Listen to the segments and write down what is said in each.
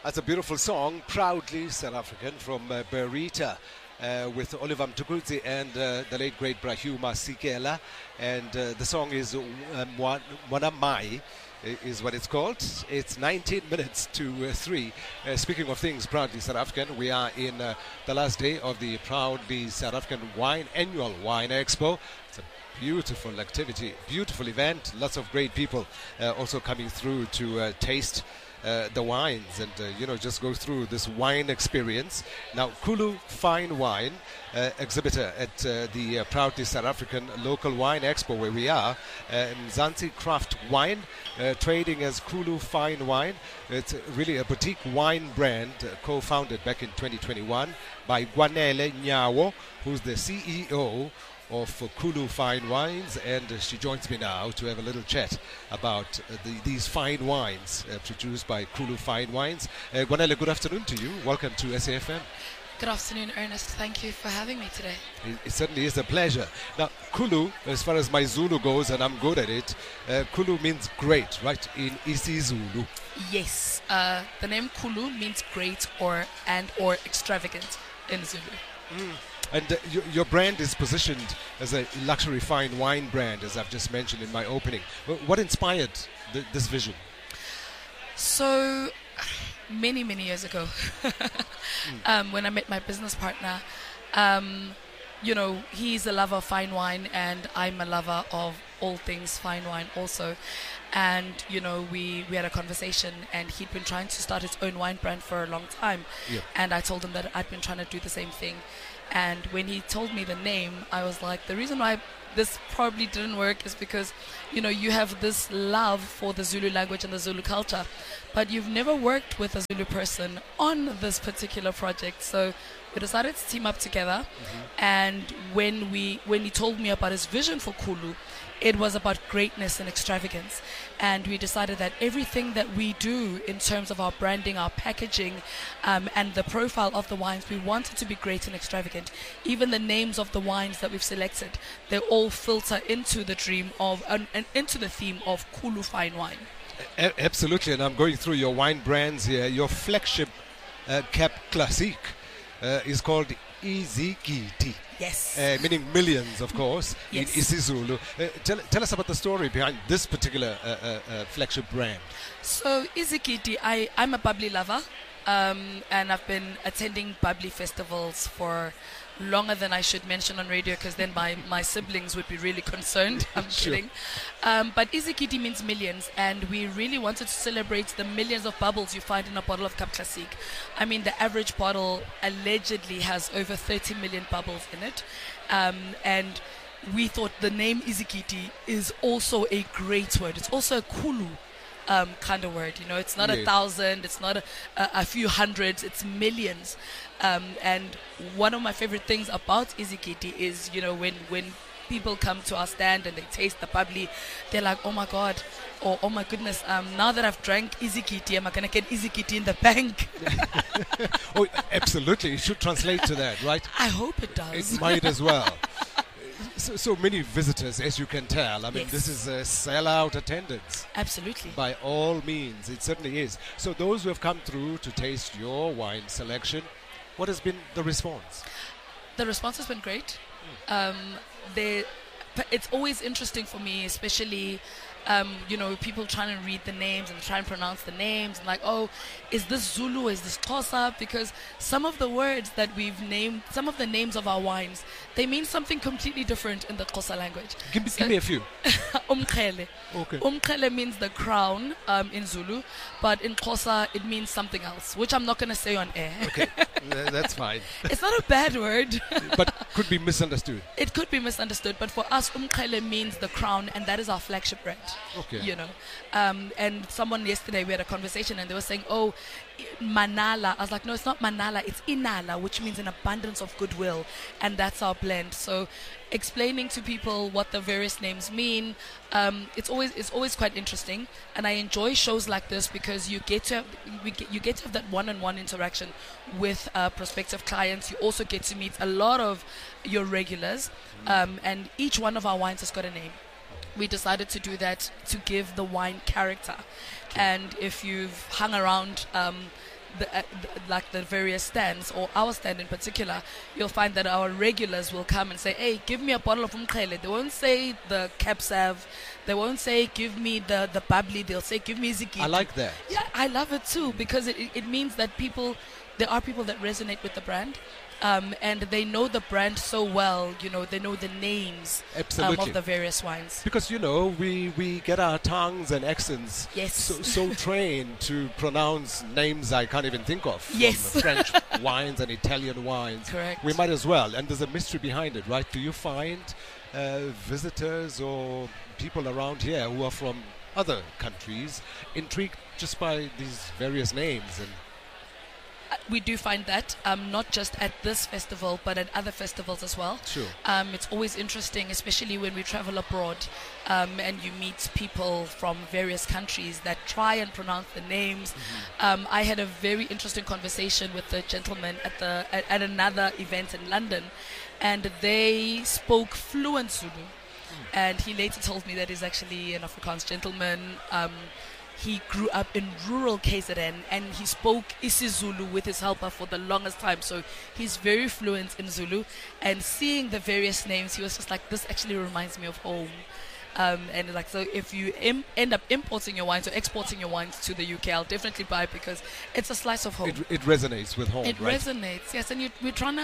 That's a beautiful song, proudly South African from Berita. With Oliver Mtukudzi and the late great Brahu Masikela, and the song is Mwana Mai is what it's called. It's 19 minutes to 3. Speaking of things proudly South African, we are in the last day of the Proudly South African Annual Wine Expo. It's a beautiful activity, beautiful event, lots of great people also coming through to taste the wines and just go through this wine experience. Now, Kulu Fine Wine, exhibitor at the Proudly South African Local Wine Expo, where we are, Mzansi Craft Wine, trading as Kulu Fine Wine. It's really a boutique wine brand co-founded back in 2021 by Gwanele Nyawo, who's the CEO of Kulu Fine Wines, and she joins me now to have a little chat about these fine wines produced by Kulu Fine Wines. Gwanele, good afternoon to you. Welcome to SAFM. Good afternoon, Ernest. Thank you for having me today. It certainly is a pleasure. Now, Kulu, as far as my Zulu goes, and I'm good at it, Kulu means great, right, in isiZulu? Yes. The name Kulu means great or extravagant in Zulu. And your brand is positioned as a luxury fine wine brand, as I've just mentioned in my opening. What inspired this vision? So, many years ago, when I met my business partner, he's a lover of fine wine, and I'm a lover of all things fine wine also. And, we had a conversation, and he'd been trying to start his own wine brand for a long time. Yeah. And I told him that I'd been trying to do the same thing. And when he told me the name, I was like, the reason why this probably didn't work is because, you have this love for the Zulu language and the Zulu culture, but you've never worked with a Zulu person on this particular project. So we decided to team up together. And when he told me about his vision for Kulu, it was about greatness and extravagance. And we decided that everything that we do in terms of our branding, our packaging, and the profile of the wines, we want it to be great and extravagant. Even the names of the wines that we've selected, they all filter into the dream of and into the theme of Kulu Fine Wine. Absolutely, and I'm going through your wine brands here. Your flagship Cap Classique is called Izigidi. Yes. Meaning millions, of course, yes. In isiZulu. Tell us about the story behind this particular flagship brand. So, Izigidi, I'm a bubbly lover, and I've been attending bubbly festivals for longer than I should mention on radio, because then my siblings would be really concerned. I'm Sure. kidding. But Izigidi means millions, and we really wanted to celebrate the millions of bubbles you find in a bottle of Cap Classique. I mean, the average bottle allegedly has over 30 million bubbles in it. And we thought the name Izigidi is also a great word. It's also a Kulu kind of word. It's not 1,000, it's not a few hundreds, it's millions. And one of my favorite things about Izigidi is, when people come to our stand and they taste the bubbly, they're like, oh my God, or oh my goodness, now that I've drank Izigidi, am I going to get Izigidi in the bank? Oh, absolutely. It should translate to that, right? I hope it does. It might as well. So many visitors, as you can tell. I mean, Yes. This is a sellout attendance. Absolutely. By all means, it certainly is. So those who have come through to taste your wine selection, what has been the response? The response has been great. It's always interesting for me, especially people trying to read the names and try and pronounce the names, and like, oh, is this Zulu, is this Xhosa? Because some of the words that we've named, some of the names of our wines, they mean something completely different in the Xhosa language. Give me a few. Umkhele. Okay. Umkhele means the crown in Zulu, but in Xhosa it means something else, which I'm not going to say on air. Okay, that's fine. It's not a bad word. But could be misunderstood. It could be misunderstood, but for us, Umkhele means the crown, and that is our flagship brand. Okay. And someone yesterday, we had a conversation, and they were saying, oh, Manala. I was like, no, it's not Manala, it's Inala, which means an abundance of goodwill, and that's our blend. So explaining to people what the various names mean, it's always quite interesting, and I enjoy shows like this because you get to have that one-on-one interaction with prospective clients. You also get to meet a lot of your regulars, and each one of our wines has got a name. We decided to do that to give the wine character. And if you've hung around like the various stands, or our stand in particular, you'll find that our regulars will come and say, hey, give me a bottle of umkhele. They won't say the Capsav. They won't say, give me the bubbly. They'll say, give me ziki. I like that. Yeah, I love it too, because it means that there are people that resonate with the brand. And they know the brand so well, they know the names of the various wines. Because, we get our tongues and accents so trained to pronounce names I can't even think of. Yes. French wines and Italian wines. Correct. We might as well. And there's a mystery behind it, right? Do you find visitors or people around here who are from other countries intrigued just by these various names? And we do find that, not just at this festival, but at other festivals as well. Sure. It's always interesting, especially when we travel abroad, and you meet people from various countries that try and pronounce the names. Mm-hmm. I had a very interesting conversation with a gentleman at another event in London, and they spoke fluent Zulu. And he later told me that he's actually an Afrikaans gentleman. He grew up in rural KZN, and he spoke isiZulu with his helper for the longest time. So he's very fluent in Zulu. And seeing the various names, he was just like, this actually reminds me of home. And like, so if you end up importing your wines or exporting your wines to the UK, I'll definitely buy it, because it's a slice of home. It resonates with home, It right? resonates, yes. And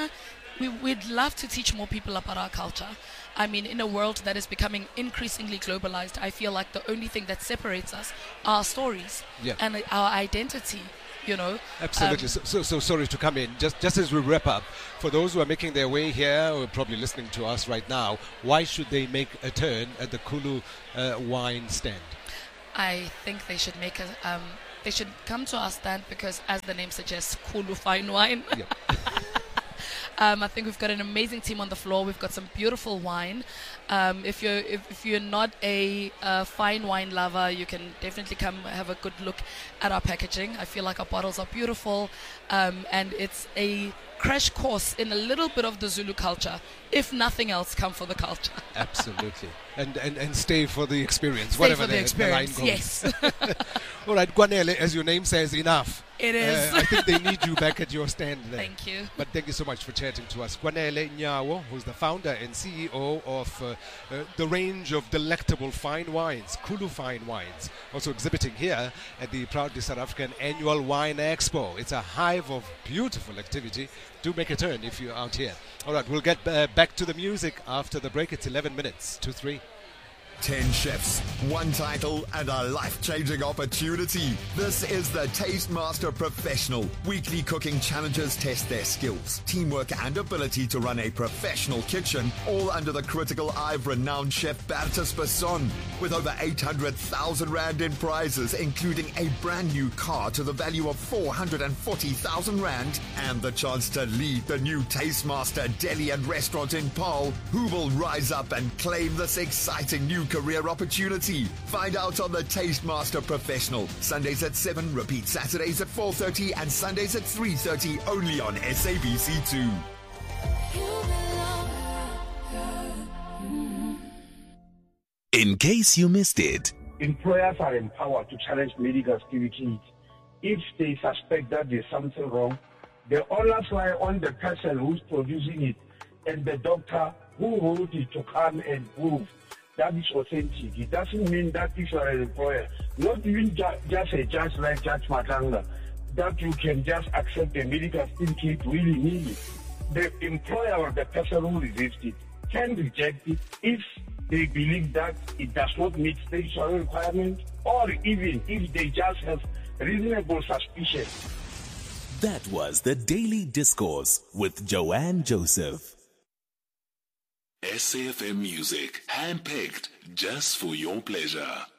we'd love to teach more people about our culture. I mean, in a world that is becoming increasingly globalized, I feel like the only thing that separates us are our stories and our identity, Absolutely. So sorry to come in. Just as we wrap up, for those who are making their way here or probably listening to us right now, why should they make a turn at the Khulu wine stand? I think they should they should come to our stand because, as the name suggests, Khulu fine wine. Yep. I think we've got an amazing team on the floor. We've got some beautiful wine. If you're not a fine wine lover, you can definitely come have a good look at our packaging. I feel like our bottles are beautiful, and it's a crash course in a little bit of the Zulu culture. If nothing else, come for the culture. Absolutely. And stay for the experience, stay whatever for the experience, the line goes. Yes. All right, Gwanele, as your name says, enough. It is. I think they need you back at your stand there. Thank you. But thank you so much for chatting to us. Gwanele Nyawo, who's the founder and CEO of the range of delectable fine wines, Khulu Fine Wines, also exhibiting here at the proudly South African Annual Wine Expo. It's a hive of beautiful activity. Do make a turn if you're out here. All right, we'll get back to the music after the break. It's 11 minutes to 3. 10 chefs, 1 title, and a life-changing opportunity. This is the Taste Master Professional. Weekly cooking challenges test their skills, teamwork, and ability to run a professional kitchen, all under the critical eye of renowned chef Bertus Besson. With over 800,000 Rand in prizes, including a brand new car to the value of 440,000 Rand, and the chance to lead the new Taste Master Deli and Restaurant in Paarl, who will rise up and claim this exciting new career opportunity. Find out on the Taste Master Professional. Sundays at 7, repeat Saturdays at 4:30 and Sundays at 3:30 only on SABC2. In case you missed it. Employers are empowered to challenge medical activities. If they suspect that there's something wrong, the onus lie on the person who's producing it and the doctor who wrote it to come and prove that is authentic. It doesn't mean that if you are an employer, not even just a judge like Judge Matanga, that you can just accept a medical certificate willy-nilly. The employer or the person who resists it can reject it if they believe that it does not meet statutory requirements, or even if they just have reasonable suspicion. That was the Daily Discourse with Joanne Joseph. SAFM Music, handpicked just for your pleasure.